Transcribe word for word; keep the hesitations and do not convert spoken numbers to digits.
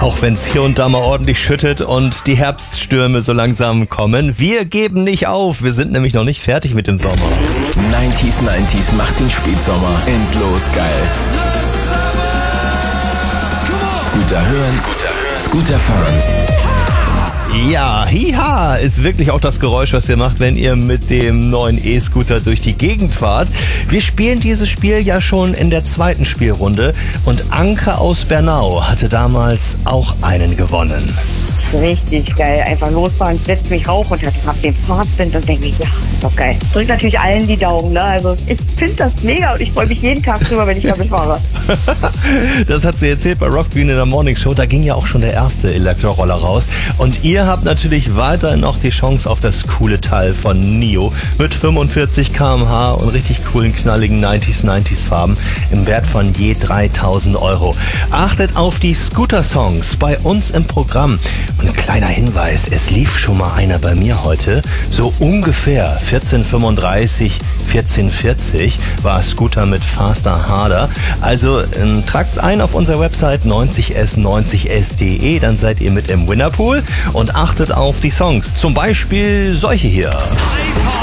Auch wenn es hier und da mal ordentlich schüttet und die Herbststürme so langsam kommen. Wir geben nicht auf, wir sind nämlich noch nicht fertig mit dem Sommer. neunzig neunzig macht den Spätsommer endlos geil. Scooter hören, Scooter fahren. Ja, hiha ist wirklich auch das Geräusch, was ihr macht, wenn ihr mit dem neuen E-Scooter durch die Gegend fahrt. Wir spielen dieses Spiel ja schon in der zweiten Spielrunde und Anke aus Bernau hatte damals auch einen gewonnen. Richtig geil. Einfach losfahren, setz mich rauf und hab den Fahrtwind und denke, ja, ist doch geil. Drück natürlich allen die Daumen, ne? Also ich finde das mega und ich freue mich jeden Tag drüber, wenn ich damit fahre. Das hat sie erzählt bei Rockbühne in der Morning Show. Da ging ja auch schon der erste Elektroroller raus. Und ihr habt natürlich weiterhin noch die Chance auf das coole Teil von N I O mit fünfundvierzig Kilometer pro Stunde und richtig coolen, knalligen neunzig neunzig Farben im Wert von je dreitausend Euro. Achtet auf die Scooter-Songs bei uns im Programm. Und ein kleiner Hinweis, es lief schon mal einer bei mir heute. So ungefähr vierzehn fünfunddreißig, vierzehn vierzig war Scooter mit Faster Harder. Also ähm, tragt's ein auf unserer Website neunzig s neunzig s punkt de, dann seid ihr mit im Winnerpool und achtet auf die Songs. Zum Beispiel solche hier.